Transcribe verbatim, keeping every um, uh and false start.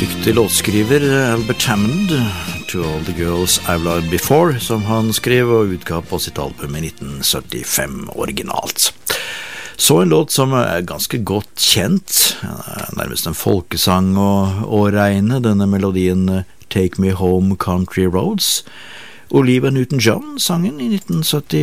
Dyktig låtskriver Albert Hammond, To All The Girls I've Loved Before, som han skrev og utgav på sitt album i nitten syttifem originalt. Så en låt som er ganske godt kjent, nærmest en folkesang å, å regne, denne melodien Take Me Home Country Roads. Olivia Newton-John sangen i nitten sytti